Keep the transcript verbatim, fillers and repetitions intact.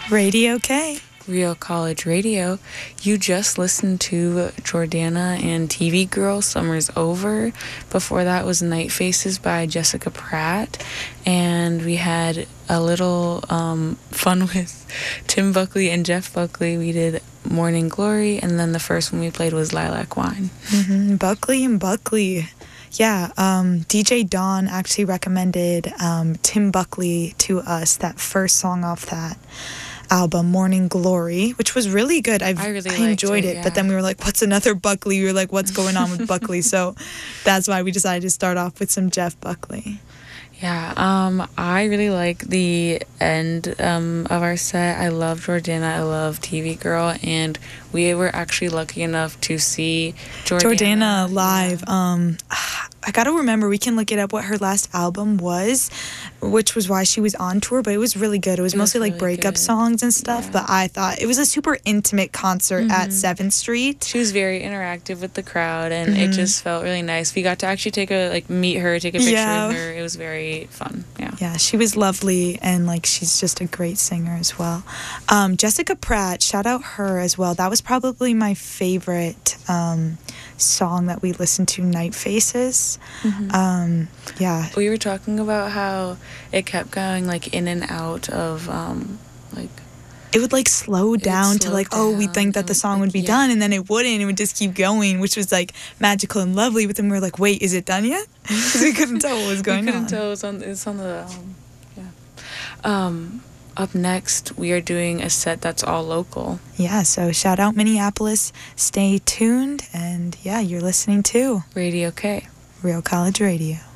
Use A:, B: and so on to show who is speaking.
A: Radio K.
B: Real College Radio. You just listened to Jordana and T V Girl, Summer's Over. Before that was Night Faces by Jessica Pratt. And we had a little um, fun with Tim Buckley and Jeff Buckley. We did Morning Glory, and then the first one we played was Lilac Wine.
A: Mm-hmm. Buckley and Buckley. Yeah, um, D J Dawn actually recommended um, Tim Buckley to us, that first song off that album, Morning Glory, which was really good. I've,
B: I really
A: I enjoyed
B: it,
A: it,
B: yeah.
A: But then we were like, what's another Buckley? We were like, what's going on with Buckley? So that's why we decided to start off with some Jeff Buckley.
B: Yeah, um, I really like the end um, of our set. I love Jordana, I love T V Girl, and we were actually lucky enough to see Jordana,
A: Jordana live. Yeah. Um, I gotta remember, we can look it up what her last album was, which was why she was on tour, but it was really good. It was it mostly was really like breakup good. songs and stuff, yeah. But I thought it was a super intimate concert mm-hmm. at seventh Street.
B: She was very interactive with the crowd, and mm-hmm. it just felt really nice. We got to actually take a, like, meet her, take a picture yeah. with her. It was very fun, yeah.
A: Yeah, she was lovely, and, like, she's just a great singer as well. Um, Jessica Pratt, shout out her as well. That was probably my favorite um, song that we listened to, Night Faces. Mm-hmm. Um, yeah.
B: We were talking about how it kept going, like, in and out of, um, like...
A: It would, like, slow down to, like, down, oh, we think that the song like, would be yeah. done, and then it wouldn't. It would just keep going, which was, like, magical and lovely. But then we were like, wait, is it done yet? Because we couldn't tell what was going on.
B: We couldn't on. tell. It was on, it's on the... Um, yeah. Um... Up next, we are doing a set that's all local.
A: Yeah, so shout out Minneapolis. Stay tuned, and yeah, you're listening to
B: Radio K.
A: Real College Radio.